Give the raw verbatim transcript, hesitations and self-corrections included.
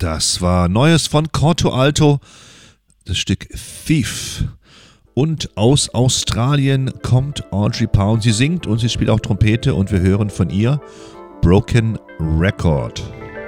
Das war Neues von Corto Alto, das Stück Thief. Und aus Australien kommt Audrey Pound. Sie singt und sie spielt auch Trompete und wir hören von ihr Broken Record.